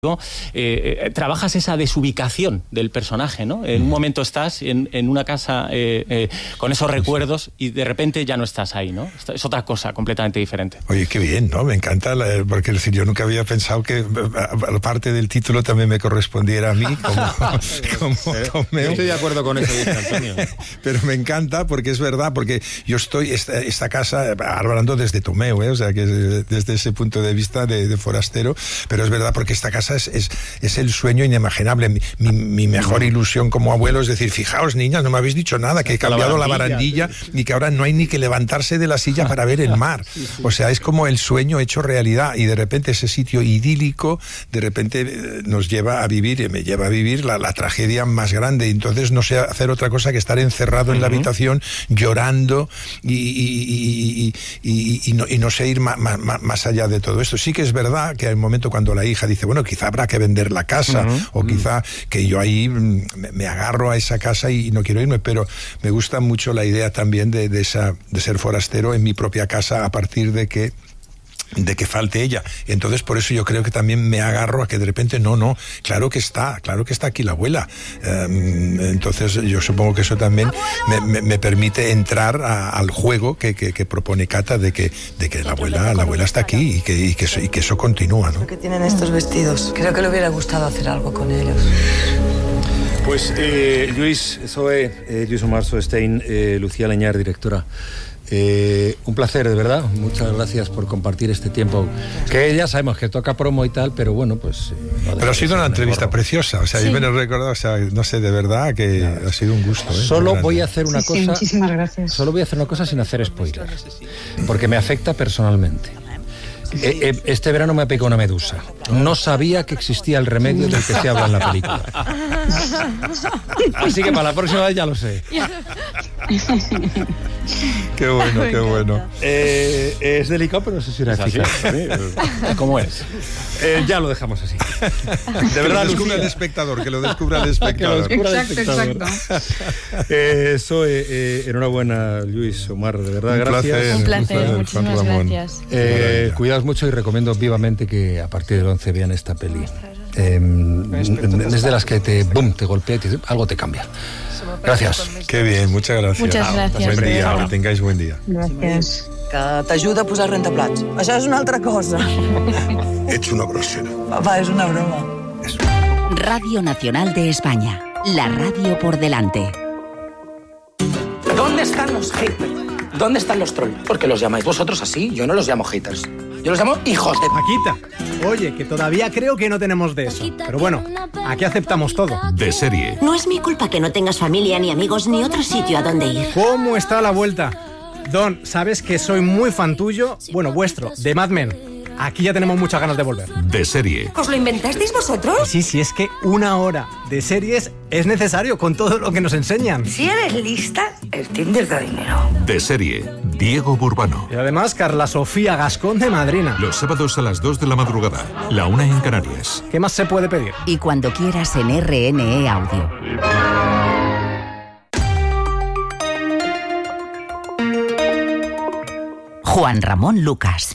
trabajas esa desubicación del personaje, ¿no? En un momento estás en una casa con esos recuerdos y de repente ya no estás ahí, ¿no? Es otra cosa completamente diferente. Oye, qué bien, ¿no? Me encanta, porque es decir, yo nunca había pensado que parte del título también me correspondiera a mí como Tomeu. Estoy de acuerdo con eso, dice Antonio. Pero me encanta porque es verdad, porque yo estoy, esta casa, hablando desde Tomeu, o sea, que desde ese punto de vista de forastero, pero es verdad porque esta casa es el sueño inimaginable. Mi mejor ilusión como abuelo es decir, fijaos, niñas, no me habéis dicho nada, que he cambiado la barandilla y que ahora no hay ni que levantarse de la silla para ver el mar. O sea, es como el sueño hecho realidad, y de repente ese sitio idílico de repente nos lleva a vivir, me lleva a vivir la tragedia más grande. Entonces no sé hacer otra cosa que estar encerrado en la habitación llorando y no sé ir más allá de todo esto. Sí que es verdad que hay un momento cuando la hija dice, bueno, quizá habrá que vender la casa, o quizá que yo ahí me agarro a esa casa y no quiero irme, pero me gusta mucho la idea también de ser forastero en mi propia casa a partir de que falte ella. Entonces por eso yo creo que también me agarro a que de repente no, claro que está aquí la abuela. Entonces yo supongo que eso también me permite entrar al juego que propone Cata de que la abuela está aquí y que eso continúa, ¿no? ¿Qué tienen estos vestidos? Creo que le hubiera gustado hacer algo con ellos. Pues Lluís, Zoe, Lluís Omar Soestein, Lucía Leñar, directora. Un placer, de verdad. Muchas gracias por compartir este tiempo. Que ya sabemos que toca promo y tal, pero bueno, pues... pero ha sido una entrevista preciosa. O sea, sí. Yo me lo he recordado, o sea, no sé, de verdad que ha sido un gusto. Solo voy a hacer una cosa... muchísimas gracias. Solo voy a hacer una cosa sin hacer spoiler, porque me afecta personalmente. Este verano me ha picado una medusa. No sabía que existía el remedio del que se habla en la película. Así que para la próxima vez ya lo sé. Qué bueno, qué bueno. Es delicado, pero no sé si era eficaz. ¿Cómo es? Ya lo dejamos así. De verdad, que lo descubra el espectador. Exacto. Eso, enhorabuena, Lluís, Omar, de verdad, gracias. Un placer, muchísimas gracias. Cuidaos mucho y recomiendo vivamente que a partir del 11 vean esta peli. Es de las que te golpea y algo te cambia. Gracias. Qué bien, muchas gracias. Muchas gracias. Buen día, que tengáis buen día. Gràcies. Que t'ajuda a posar rentaplats. Això és una altra cosa. Ets una grosera. Papá, es una broma. Radio Nacional de España. La radio por delante. ¿Dónde están los haters? ¿Dónde están los trolls? Porque los llamáis vosotros así. Yo no los llamo haters. Yo los llamo hijos de... Paquita, oye, que todavía creo que no tenemos de eso. Pero bueno, aquí aceptamos todo. De serie. No es mi culpa que no tengas familia, ni amigos, ni otro sitio a donde ir. ¿Cómo está la vuelta? Don, sabes que soy muy fan tuyo, bueno, vuestro, de Mad Men. Aquí ya tenemos muchas ganas de volver. De serie. ¿Os lo inventasteis vosotros? Sí, es que 1 hora de series es necesario con todo lo que nos enseñan. Si eres lista, el Tinder da dinero. De serie. Diego Burbano. Y además Carla Sofía Gascón de madrina. Los sábados a las 2 de la madrugada, la 1 en Canarias. ¿Qué más se puede pedir? Y cuando quieras en RNE Audio. Juan Ramón Lucas.